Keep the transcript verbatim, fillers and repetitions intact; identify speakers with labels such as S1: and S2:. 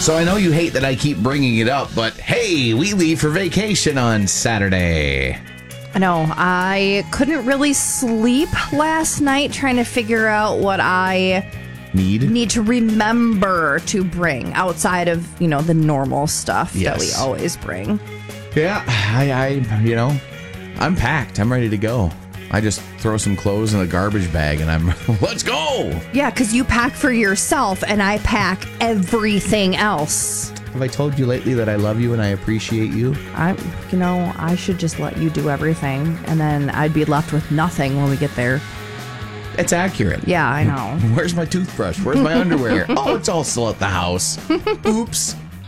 S1: So I know you hate that I keep bringing it up, but hey, we leave for vacation on Saturday.
S2: I know. I couldn't really sleep last night trying to figure out what I
S1: Need?
S2: need to remember to bring outside of, you know, the normal stuff
S1: Yes.
S2: that we always bring.
S1: Yeah, I, I, you know, I'm packed. I'm ready to go. I just throw some clothes in a garbage bag and I'm, let's go.
S2: Yeah, because you pack for yourself and I pack everything else.
S1: Have I told you lately that I love you and I appreciate you?
S2: I, you know, I should just let you do everything and then I'd be left with nothing when we get there.
S1: It's accurate.
S2: Yeah, I know.
S1: Where's my toothbrush? Where's my underwear? Oh, it's all still at the house. Oops.